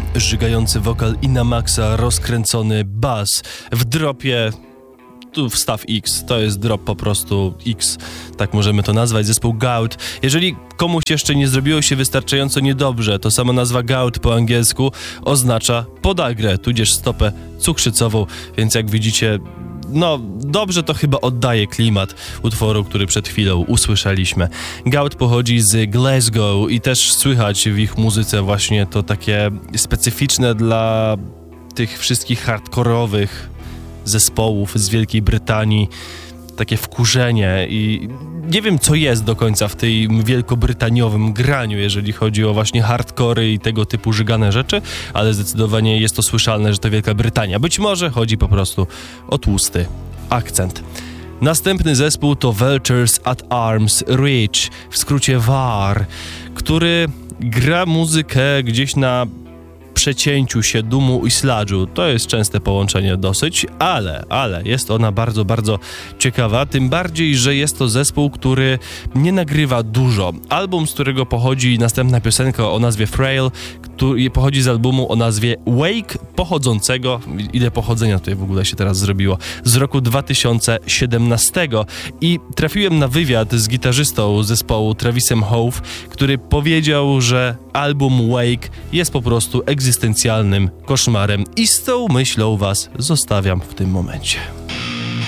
żygający wokal i na maksa rozkręcony bas w dropie. Tu wstaw X, to jest drop po prostu X, tak możemy to nazwać, zespół Gout. Jeżeli komuś jeszcze nie zrobiło się wystarczająco niedobrze, to sama nazwa Gout po angielsku oznacza podagrę, tudzież stopę cukrzycową, więc jak widzicie, no dobrze to chyba oddaje klimat utworu, który przed chwilą usłyszeliśmy. Gout pochodzi z Glasgow i też słychać w ich muzyce właśnie to takie specyficzne dla tych wszystkich hardkorowych zespołów z Wielkiej Brytanii, takie wkurzenie i nie wiem co jest do końca w tym wielkobrytaniowym graniu, jeżeli chodzi o właśnie hardkory i tego typu żygane rzeczy, ale zdecydowanie jest to słyszalne, że to Wielka Brytania. Być może chodzi po prostu o tłusty akcent. Następny zespół to Vultures at Arm's Reach, w skrócie VAR, który gra muzykę gdzieś na przecięciu się doomu i sludge'u. To jest częste połączenie dosyć, ale jest ona bardzo, bardzo ciekawa, tym bardziej, że jest to zespół, który nie nagrywa dużo. Album, z którego pochodzi następna piosenka o nazwie Frail, który pochodzi z albumu o nazwie Wake, pochodzącego, ile pochodzenia tutaj w ogóle się teraz zrobiło, z roku 2017 i trafiłem na wywiad z gitarzystą zespołu Travisem Howe, który powiedział, że album Wake jest po prostu egzystencjalnym koszmarem i z tą myślą was zostawiam w tym momencie.